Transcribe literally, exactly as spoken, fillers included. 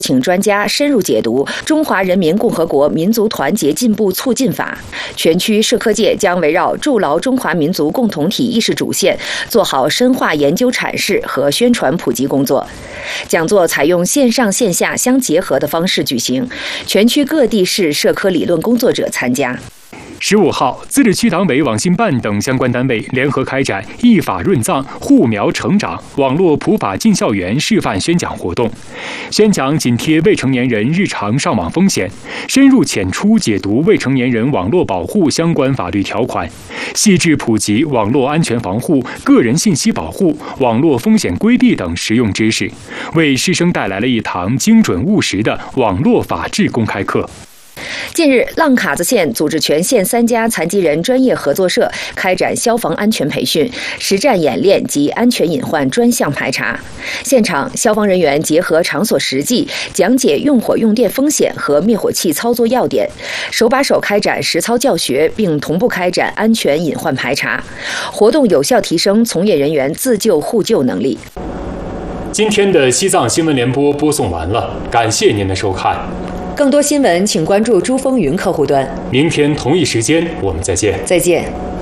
请专家深入解读《中华人民共和国民族团结进步促进法》。全区社科界将围绕筑牢中华民族共同体意识主线，做好深化研究阐释和宣传普及工作。讲座采用线上线下相结合的方式举行，全区各地市社科理论工作者参加。 十五号，自治区党委网信办等相关单位联合开展“依法润藏，护苗成长”网络普法进校园示范宣讲活动，宣讲紧贴未成年人日常上网风险，深入浅出解读未成年人网络保护相关法律条款，细致普及网络安全防护、个人信息保护、网络风险规避等实用知识，为师生带来了一堂精准务实的网络法治公开课。 近日，浪卡子县组织全县三家残疾人专业合作社开展消防安全培训、实战演练及安全隐患专项排查。现场，消防人员结合场所实际，讲解用火用电风险和灭火器操作要点，手把手开展实操教学，并同步开展安全隐患排查，活动有效提升从业人员自救互救能力。 今天的西藏新闻联播播送完了，感谢您的收看。 更多新闻，请关注珠风云客户端。 明天同一时间，我们再见。 再见。